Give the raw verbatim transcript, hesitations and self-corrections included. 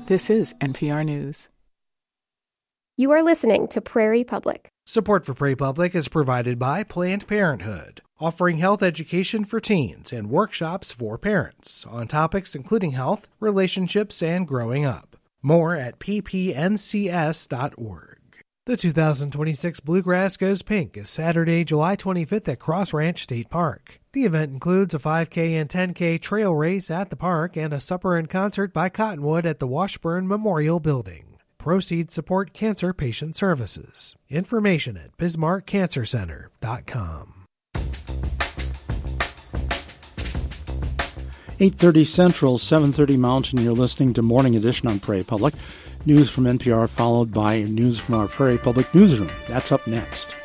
This is N P R News. You are listening to Prairie Public. Support for Prairie Public is provided by Planned Parenthood, offering health education for teens and workshops for parents on topics including health, relationships, and growing up. More at p p n c s dot org. The two thousand twenty-six Bluegrass Goes Pink is Saturday, July twenty-fifth at Cross Ranch State Park. The event includes a five K and ten K trail race at the park and a supper and concert by Cottonwood at the Washburn Memorial Building. Proceeds support cancer patient services. Information at bismarck cancer center dot com. eight thirty Central, seven thirty Mountain. You're listening to Morning Edition on Prairie Public. News from N P R followed by news from our Prairie Public newsroom. That's up next.